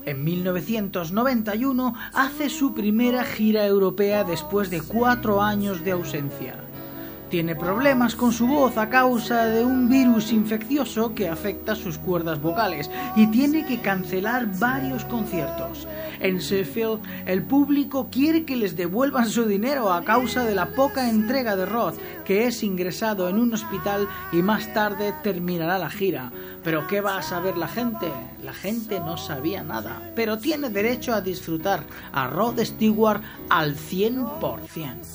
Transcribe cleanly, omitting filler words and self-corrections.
En 1991 hace su primera gira europea después de 4 años de ausencia. Tiene problemas con su voz a causa de un virus infeccioso que afecta sus cuerdas vocales y tiene que cancelar varios conciertos. En Sheffield, el público quiere que les devuelvan su dinero a causa de la poca entrega de Roth, que es ingresado en un hospital y más tarde terminará la gira. ¿Pero qué va a saber la gente? La gente no sabía nada, pero tiene derecho a disfrutar a Rod Stewart al 100%.